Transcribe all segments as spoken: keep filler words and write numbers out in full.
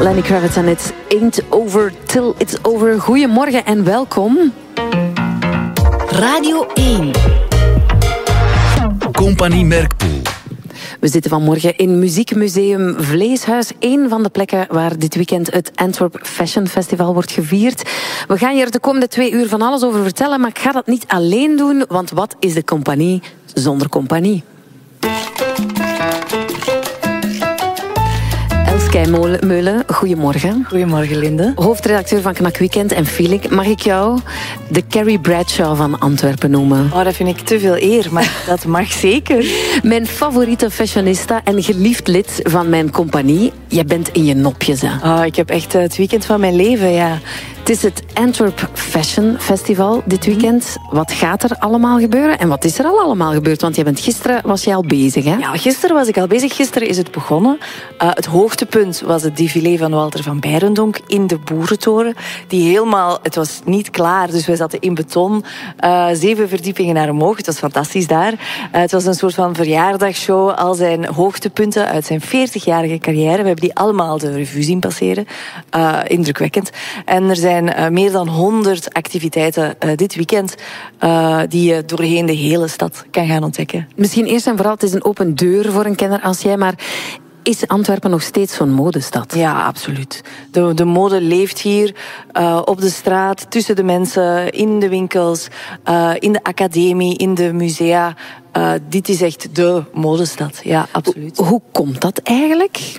Lenny Kravitz en It Ain't Over Till It's Over. Goedemorgen en welkom. Radio één. Compagnie Merkpoel. We zitten vanmorgen in Muziekmuseum Vleeshuis. Een van de plekken waar dit weekend het Antwerp Fashion Festival wordt gevierd. We gaan hier de komende twee uur van alles over vertellen, maar ik ga dat niet alleen doen, want wat is de compagnie zonder compagnie? Elske Meulen, goedemorgen. Goedemorgen, Linde. Hoofdredacteur van Knak Weekend en Feeling. Mag ik jou de Carrie Bradshaw van Antwerpen noemen? Oh, dat vind ik te veel eer, maar dat mag zeker. Mijn favoriete fashionista en geliefd lid van mijn compagnie. Je bent in je nopjes, hè? Oh, ik heb echt het weekend van mijn leven, ja. Het is het Antwerp Fashion Festival dit weekend. Wat gaat er allemaal gebeuren? En wat is er al allemaal gebeurd? Want je bent gisteren was je al bezig, hè? Ja, gisteren was ik al bezig. Gisteren is het begonnen. Uh, het hoogtepunt was het défilé van Walter van Beirendonck in de Boerentoren. Die helemaal... Het was niet klaar, dus wij zaten in beton. Uh, zeven verdiepingen naar omhoog. Het was fantastisch daar. Uh, het was een soort van verjaardagsshow. Al zijn hoogtepunten uit zijn veertigjarige carrière. We hebben die allemaal de revue zien passeren. Uh, indrukwekkend. En er zijn Uh, meer dan honderd activiteiten uh, dit weekend uh, die je doorheen de hele stad kan gaan ontdekken. Misschien eerst en vooral, het is een open deur voor een kenner als jij, maar is Antwerpen nog steeds zo'n modestad? Ja, absoluut. De, de mode leeft hier uh, op de straat, tussen de mensen, in de winkels, uh, in de academie, in de musea. Uh, dit is echt de modestad, ja, absoluut. Hoe, hoe komt dat eigenlijk?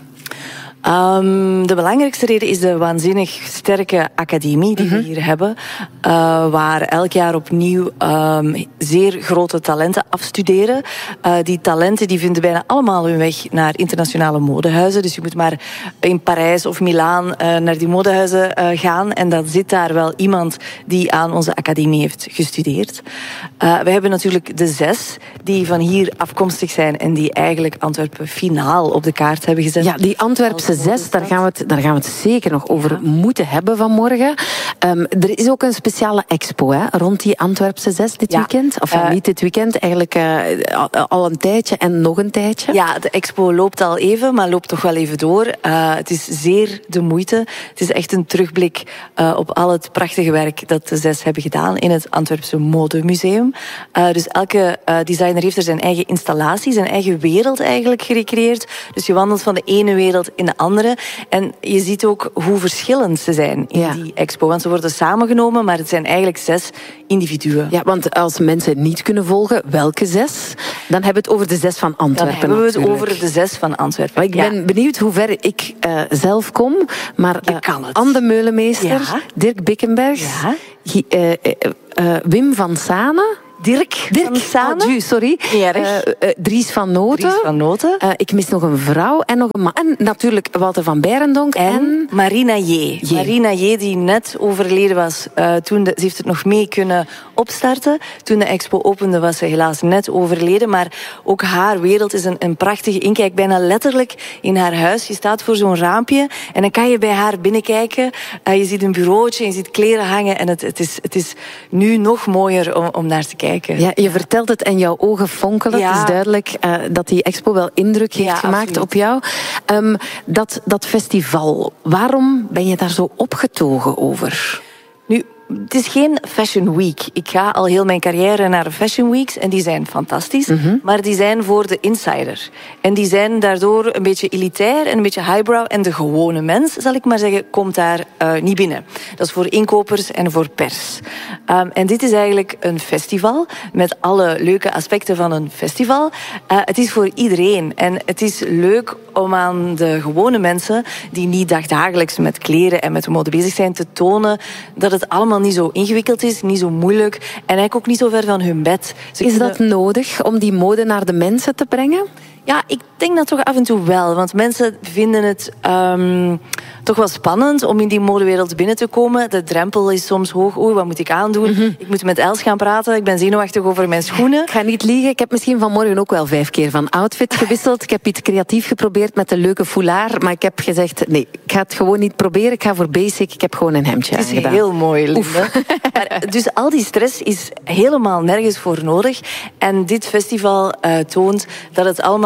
Um, de belangrijkste reden is de waanzinnig sterke academie die mm-hmm. we hier hebben. Uh, waar elk jaar opnieuw um, zeer grote talenten afstuderen. Uh, die talenten die vinden bijna allemaal hun weg naar internationale modehuizen. Dus je moet maar in Parijs of Milaan uh, naar die modehuizen uh, gaan. En dan zit daar wel iemand die aan onze academie heeft gestudeerd. Uh, we hebben natuurlijk de zes die van hier afkomstig zijn en die eigenlijk Antwerpen finaal op de kaart hebben gezet. Ja, die Antwerpse zes, daar gaan, we het, daar gaan we het zeker nog over ja. moeten hebben vanmorgen. Um, er is ook een speciale expo hè, rond die Antwerpse zes dit ja. weekend. Of uh, niet dit weekend, eigenlijk uh, al een tijdje en nog een tijdje. Ja, de expo loopt al even, maar loopt toch wel even door. Uh, het is zeer de moeite. Het is echt een terugblik uh, op al het prachtige werk dat de zes hebben gedaan in het Antwerpse Modemuseum. Uh, dus elke uh, designer heeft er zijn eigen installatie, zijn eigen wereld eigenlijk gerecreëerd. Dus je wandelt van de ene wereld in de andere. En je ziet ook hoe verschillend ze zijn in ja. die expo. Want ze worden samengenomen, maar het zijn eigenlijk zes individuen. Ja, want als mensen niet kunnen volgen, welke zes? Dan hebben we het over de zes van Antwerpen. Dan hebben we het natuurlijk. over de zes van Antwerpen. Maar ik ja. ben benieuwd hoe ver ik uh, zelf kom. Maar uh, Anne Meulemeester, ja. Dirk Bickenberg, ja. uh, uh, uh, Wim van Sane... Dirk, Dirk van Sane. Oh, sorry. Ja, uh, uh, Dries van Noten. Dries van Noten. Uh, ik mis nog een vrouw en nog een man. En natuurlijk Walter van Beirendonck. En, en Marina J. J. Marina J, die net overleden was. Uh, toen de, ze heeft het nog mee kunnen opstarten. Toen de expo opende was ze helaas net overleden. Maar ook haar wereld is een, een prachtige inkijk. Bijna letterlijk in haar huis. Je staat voor zo'n raampje en dan kan je bij haar binnenkijken. Uh, je ziet een bureautje, je ziet kleren hangen. En het, het, is, het is nu nog mooier om, om naar te kijken. Ja, je vertelt het en jouw ogen fonkelen. Ja. Het is duidelijk uh, dat die expo wel indruk heeft ja, gemaakt absoluut. op jou. Um, dat, dat festival, waarom ben je daar zo opgetogen over? Nu, het is geen Fashion Week. Ik ga al heel mijn carrière naar Fashion Weeks en die zijn fantastisch. Mm-hmm. Maar die zijn voor de insider. En die zijn daardoor een beetje elitair en een beetje highbrow. En de gewone mens, zal ik maar zeggen, komt daar uh, niet binnen. Dat is voor inkopers en voor pers. Um, en dit is eigenlijk een festival met alle leuke aspecten van een festival. Uh, het is voor iedereen. En het is leuk om aan de gewone mensen die niet dagdagelijks met kleren en met de mode bezig zijn te tonen dat het allemaal niet zo ingewikkeld is, niet zo moeilijk en eigenlijk ook niet zo ver van hun bed. Ze is dat kunnen... nodig om die mode naar de mensen te brengen? Ja, ik denk dat toch af en toe wel. Want mensen vinden het um, toch wel spannend om in die modewereld binnen te komen. De drempel is soms hoog. Oei, wat moet ik aandoen? Mm-hmm. Ik moet met Els gaan praten. Ik ben zenuwachtig over mijn schoenen. Ik ga niet liegen. Ik heb misschien vanmorgen ook wel vijf keer van outfit gewisseld. Ik heb iets creatief geprobeerd met een leuke foulard. Maar ik heb gezegd, nee, ik ga het gewoon niet proberen. Ik ga voor basic. Ik heb gewoon een hemdje aangedaan. Het is heel mooi, Linde. Maar, dus al die stress is helemaal nergens voor nodig. En dit festival uh, toont dat het allemaal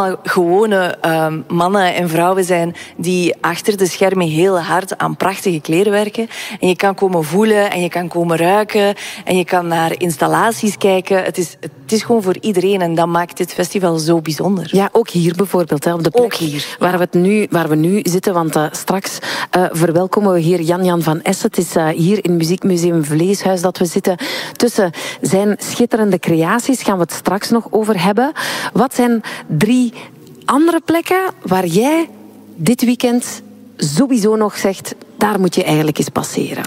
allemaal gewone um, mannen en vrouwen zijn die achter de schermen heel hard aan prachtige kleren werken. En je kan komen voelen en je kan komen ruiken en je kan naar installaties kijken. Het is, het is gewoon voor iedereen en dat maakt dit festival zo bijzonder. Ja, ook hier bijvoorbeeld, hè, op de plek ook hier, waar, ja. we het nu, waar we nu zitten. Want uh, straks uh, verwelkomen we hier Jan-Jan van Essen. Het is uh, hier in Muziekmuseum Vleeshuis dat we zitten. Tussen zijn schitterende creaties gaan we het straks nog over hebben. Wat zijn drie andere plekken waar jij dit weekend sowieso nog zegt, daar moet je eigenlijk eens passeren?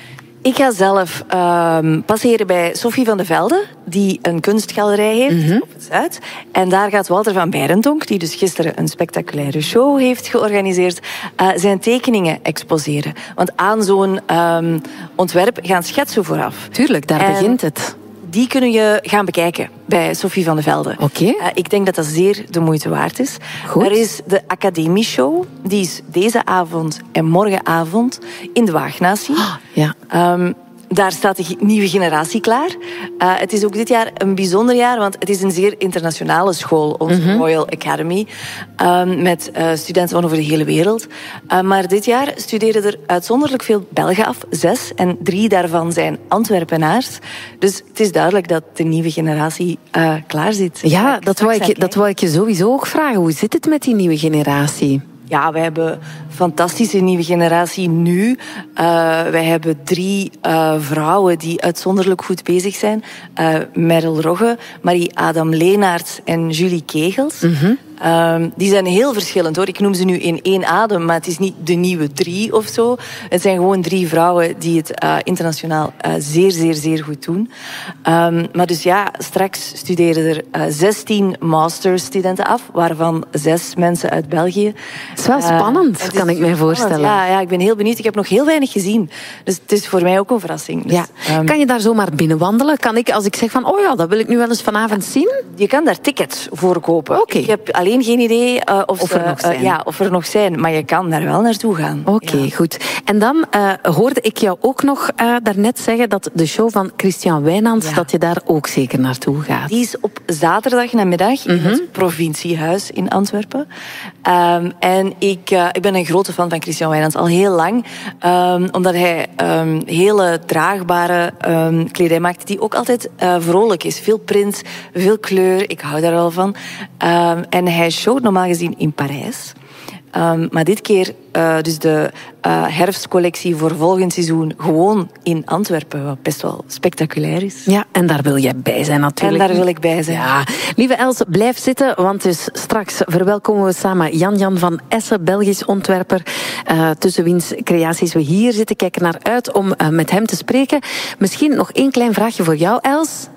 Ik ga zelf um, passeren bij Sophie van de Velde, die een kunstgalerij heeft mm-hmm. op het Zuid. En daar gaat Walter van Beirendonck, die dus gisteren een spectaculaire show heeft georganiseerd, uh, zijn tekeningen exposeren. Want aan zo'n um, ontwerp gaan schetsen vooraf. Tuurlijk, daar en begint het. Die kunnen je gaan bekijken bij Sophie van de Velde. Oké. Okay. Uh, ik denk dat dat zeer de moeite waard is. Goed. Er is de Academieshow. Die is deze avond en morgenavond in de Waagnatie. Oh, ja. Um, Daar staat de nieuwe generatie klaar. Uh, het is ook dit jaar een bijzonder jaar, want het is een zeer internationale school, onze mm-hmm. Royal Academy, um, met uh, studenten van over de hele wereld. Uh, maar dit jaar studeren er uitzonderlijk veel Belgen af, zes, en drie daarvan zijn Antwerpenaars. Dus het is duidelijk dat de nieuwe generatie uh, klaar zit. Ja, dat wou, ik, dat wou ik je sowieso ook vragen. Hoe zit het met die nieuwe generatie? Ja, wij hebben een fantastische nieuwe generatie nu. Uh, wij hebben drie uh, vrouwen die uitzonderlijk goed bezig zijn. Uh, Merel Rogge, Marie-Adam Leenaerts en Julie Kegels. Mm-hmm. Um, die zijn heel verschillend, hoor. Ik noem ze nu in één adem, maar het is niet de nieuwe drie of zo. Het zijn gewoon drie vrouwen die het uh, internationaal uh, zeer, zeer, zeer goed doen. Um, maar dus ja, straks studeren er uh, zestien masterstudenten af, waarvan zes mensen uit België. Het is wel spannend, uh, kan ik mij voorstellen. Ja, ja, ik ben heel benieuwd. Ik heb nog heel weinig gezien. Dus het is voor mij ook een verrassing. Dus, ja. um, kan je daar zomaar binnenwandelen? Kan ik, als ik zeg van, oh ja, dat wil ik nu wel eens vanavond zien? Je kan daar tickets voor kopen. Oké. Okay. Ik heb alleen geen idee uh, of, of, ze, er nog zijn. Uh, ja, of er nog zijn, maar je kan daar wel naartoe gaan. Oké, okay, ja. goed. En dan uh, hoorde ik jou ook nog uh, daarnet zeggen dat de show van Christian Wijnands, ja. dat je daar ook zeker naartoe gaat. Die is op zaterdag namiddag mm-hmm. in het Provinciehuis in Antwerpen. Um, en ik, uh, ik ben een grote fan van Christian Wijnands, al heel lang. Um, omdat hij um, hele draagbare um, kledij maakt, die ook altijd uh, vrolijk is. Veel print, veel kleur, ik hou daar wel van. Um, en hij showt normaal gezien in Parijs. Um, maar dit keer uh, dus de uh, herfstcollectie voor volgend seizoen gewoon in Antwerpen, wat best wel spectaculair is. Ja, en daar wil jij bij zijn natuurlijk. En daar wil ik bij zijn. Ja. Lieve Els, blijf zitten, want dus straks verwelkomen we samen Jan-Jan van Essen, Belgisch ontwerper, uh, tussen wiens creaties we hier zitten. Kijken naar uit om uh, met hem te spreken. Misschien nog één klein vraagje voor jou, Els.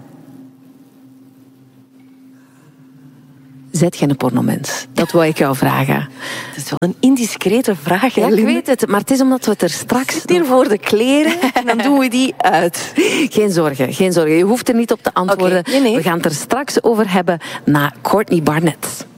Zet je een pornomens? Dat wou ik jou vragen. Dat is wel een indiscrete vraag. Ja, ik weet het, maar het is omdat we het er straks... Zit hier voor de kleren en dan doen we die uit. Geen zorgen, geen zorgen. Je hoeft er niet op te antwoorden. Okay, nee, nee. We gaan het er straks over hebben na Courtney Barnett.